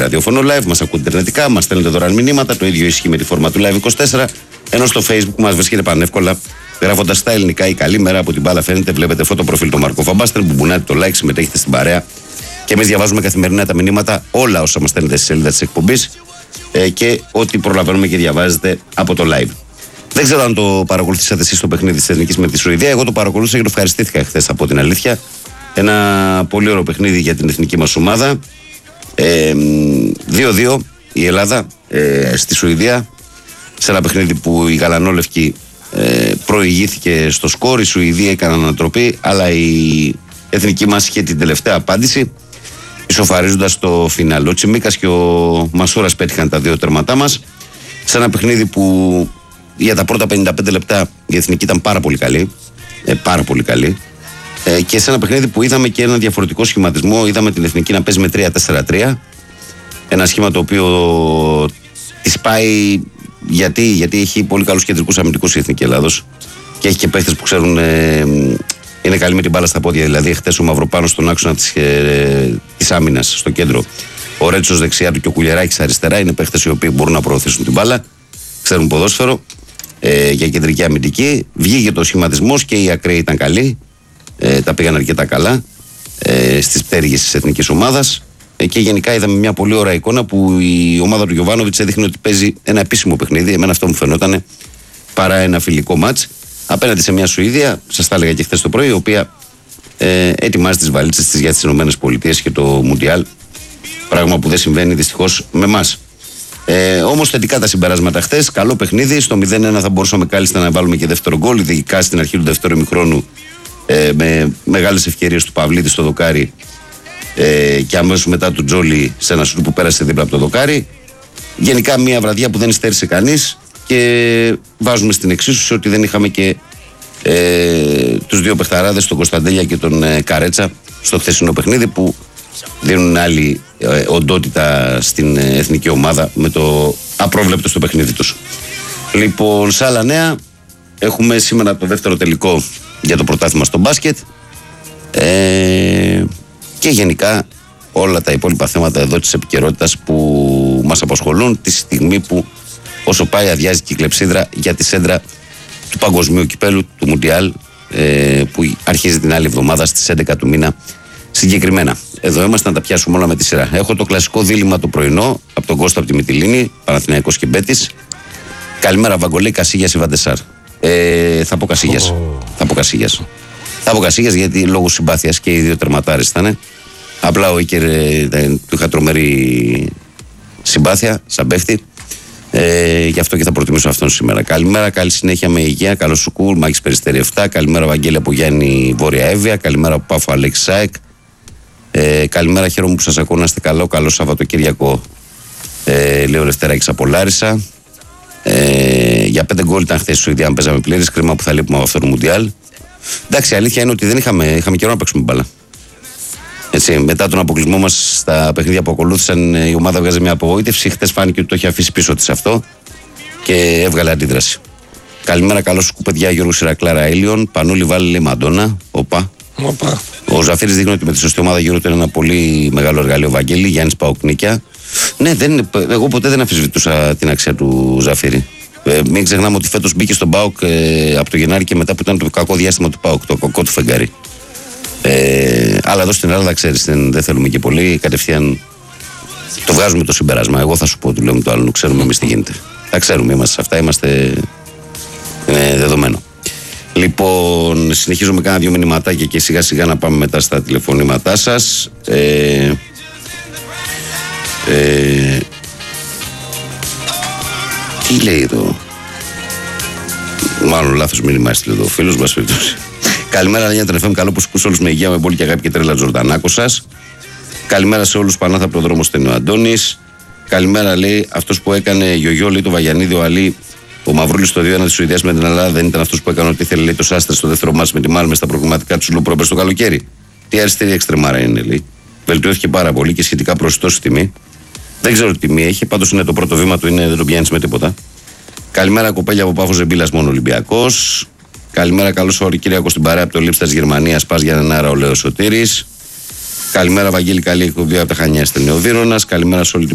ραδιόφωνο live, μας ακούτε ιντερνετικά, μας στέλνετε δωρεάν μηνύματα. Το ίδιο ισχύει με τη φόρμα του Live24. Ενώ στο Facebook μας βρίσκεται πανεύκολα γράφοντας στα ελληνικά η καλή μέρα από την μπάλα. Φαίνεται, βλέπετε φωτοπροφίλ το Μάρκο Φαμπάστερ, μπουμπουνάτε το like, συμμετέχετε στην παρέα. Και εμείς διαβάζουμε καθημερινά τα μηνύματα, όλα όσα μας στέλνετε στη σελίδα της εκπομπής και ό,τι προλαβαίνουμε και διαβάζετε από το live. Δεν ξέρω αν το παρακολουθήσατε εσείς το παιχνίδι της Εθνικής με τη Σουηδία. Εγώ το παρακολούθησα και το ευχαριστήθηκα χθες, από την αλήθεια. Ένα πολύ ωραίο παιχνίδι για την εθνική μας ομάδα. 2-2 η Ελλάδα στη Σουηδία. Σε ένα παιχνίδι που η γαλανόλευκη προηγήθηκε στο σκορ. Η Σουηδία έκανε ανατροπή, αλλά η εθνική μας είχε την τελευταία απάντηση, ισοφαρίζοντας το φινάλ. Ο Τσιμίκας και ο Μασούρας πέτυχαν τα δύο τερματά μας. Σε ένα παιχνίδι που για τα πρώτα 55 λεπτά η εθνική ήταν πάρα πολύ καλή. Πάρα πολύ καλή. Και σε ένα παιχνίδι που είδαμε και ένα διαφορετικό σχηματισμό. Είδαμε την εθνική να παίζει με 3-4-3. Ένα σχήμα το οποίο της πάει. Γιατί έχει πολύ καλούς κεντρικούς αμυντικούς η Εθνική Ελλάδος. Και έχει και παίχτες που ξέρουν. Είναι καλοί με την μπάλα στα πόδια. Δηλαδή, χτες ο Μαυροπάνος στον άξονα της άμυνας στο κέντρο. Ο Ρέτσος δεξιά του και ο Κουλιεράκης αριστερά. Είναι παίχτες οι οποίοι μπορούν να προωθήσουν την μπάλα. Ξέρουν ποδόσφαιρο. Για κεντρική αμυντική. Βγήκε το σχηματισμός και οι ακραίοι ήταν καλοί. Τα πήγαν αρκετά καλά στις πτέρυγες της εθνικής ομάδας. Και γενικά είδαμε μια πολύ ωραία εικόνα που η ομάδα του Γιοβάνοβιτς έδειχνε ότι παίζει ένα επίσημο παιχνίδι. Εμένα αυτό μου φαινόταν, παρά ένα φιλικό μάτς απέναντι σε μια Σουηδία, σας τα έλεγα και χθες το πρωί, η οποία ετοιμάζει τις βαλίτσες της για τις ΗΠΑ και το Μουντιάλ. Πράγμα που δεν συμβαίνει δυστυχώς με εμάς. Όμως θετικά τα συμπεράσματα χθες. Καλό παιχνίδι. Στο 0-1 θα μπορούσαμε κάλλιστα να βάλουμε και δεύτερο γκολ, ειδικά στην αρχή του δεύτερου ημιχρόνου, με μεγάλες ευκαιρίες του Παυλίδη στο δοκάρι. Και αμέσως μετά του Τζόλι σε ένα σουτ που πέρασε δίπλα από το δοκάρι. Γενικά μια βραδιά που δεν υστέρησε κανείς και βάζουμε στην εξίσωση ότι δεν είχαμε και τους δύο παιχταράδες, τον Κωνσταντέλια και τον Καρέτσα, στο χθεσινό παιχνίδι, που δίνουν άλλη οντότητα στην εθνική ομάδα με το απρόβλεπτο στο παιχνίδι τους. Λοιπόν, σε άλλα νέα, έχουμε σήμερα το δεύτερο τελικό για το πρωτάθλημα στο μπάσκετ. Και γενικά όλα τα υπόλοιπα θέματα εδώ της επικαιρότητας που μας απασχολούν τη στιγμή που όσο πάει αδειάζει και η κλεψίδρα για τη σέντρα του παγκοσμίου κυπέλου του Μουντιάλ, που αρχίζει την άλλη εβδομάδα στις 11 του μήνα συγκεκριμένα. Εδώ είμαστε να τα πιάσουμε όλα με τη σειρά. Έχω το κλασικό δίλημμα το πρωινό από τον Κώστα από τη Μυτιλήνη, Παναθηναϊκός και Μπέτης. Καλημέρα Βαγκολή, Κασίγιας ή Βαντεσάρ. Θα πω Κασίγιας. Θα πω Κασίγιας γιατί λόγω συμπάθειας και οι δύο τερματάρες ήταν. Απλά ο Ίκερ του είχα τρομερή συμπάθεια σαν παίχτη. Γι' αυτό και θα προτιμήσω αυτόν σήμερα. Καλημέρα, καλή συνέχεια με υγεία. Καλό σου κουλ, Μάκης Περιστέρη 7. Καλημέρα, Βαγγέλη από Γιάννη Βόρεια Εύβοια. Καλημέρα από Πάφο Αλέξη Σάεκ. Καλημέρα, χαίρομαι που σας ακούω. Να είστε καλό. Καλό Σαββατοκύριακο. Λέω Λευτέρακης από Λάρισα. Για 5 γκολ ήταν χθες η Σουηδία. Αν παίζαμε πλήρες, κρίμα που θα λείπουμε από αυτό το Μουντιάλ. Εντάξει, η αλήθεια είναι ότι δεν είχαμε καιρό να παίξουμε μπάλα. Έτσι, μετά τον αποκλεισμό μας στα παιχνίδια που ακολούθησαν, η ομάδα βγάζει μια απογοήτευση. Χτες φάνηκε ότι το έχει αφήσει πίσω της αυτό και έβγαλε αντίδραση. Καλημέρα, καλώς σου παιδιά, Γιώργο Σιρακλάρα Έλιον. Πανούλη Βάλει Μαντόνα. Οπα. Ο Ζαφύρης δείχνει ότι με τη σωστή ομάδα γύρω του είναι ένα πολύ μεγάλο εργαλείο. Βαγγέλη, Γιάννης Παοκνίκια. Ναι, εγώ ποτέ δεν αμφισβητούσα την αξία του Ζαφύρη. Μην ξεχνάμε ότι φέτος μπήκε στον ΠΑΟΚ από το Γενάρη και μετά που ήταν το κακό διάστημα του ΠΑΟΚ, το κακό του φεγγάρι. Αλλά εδώ στην Ελλάδα, ξέρεις, δεν θέλουμε και πολύ. Κατευθείαν το βγάζουμε το συμπέρασμα. Εγώ θα σου πω, του λέμε το άλλο, ξέρουμε εμείς τι γίνεται. Τα ξέρουμε, είμαστε σε αυτά, είμαστε δεδομένο. Λοιπόν, συνεχίζουμε κάνα δύο μηνυματάκια και σιγά σιγά να πάμε μετά στα τηλεφωνήματά σας. Τι λέει εδώ? Μάλλον λάθος μήνυμα έστειλε εδώ ο φίλος μας. Καλημέρα, Λένια Τρεφέμ. Καλό που σκούς όλους με υγεία, με πολύ και αγάπη και τρέλα Τζορτανάκο σας. Καλημέρα σε όλους. Πανάθα από το δρόμο στενό Αντώνης. Καλημέρα, λέει, αυτός που έκανε γιογιό, λέει, το Βαγιανίδη, ο Αλή, ο Μαυρούλης στο 2-1 της Σουηδίας με την Ελλάδα, δεν ήταν αυτός που έκανε ό,τι ήθελε, λέει, το Σάστρε στο δεύτερο μάτς με τη Μάλμε στα προγραμματικά του Λουπρόπερ το καλοκαίρι. Τι αριστερή εξτρεμάρα είναι, λέει. Βελτιώθηκε πάρα πολύ και σχετικά προσιτό στη τιμή. Δεν ξέρω τι τιμή έχει, πάντως είναι το πρώτο βήμα του, δεν το πιάνεις με τίποτα. Καλημέρα, κοπέλια από Πάφο Ζεμπίλας, μόνο Ολυμπιακός. Καλημέρα, καλώς όρο Κυριακό στην παρέα από το Λίψτα της Γερμανίας, πας για έναν άρα, ο Λέος Σωτήρης. Καλημέρα, Βαγγέλη, καλή εκπομπή από τα Χανιά, στην Νεοδύρωνας. Καλημέρα σε όλη την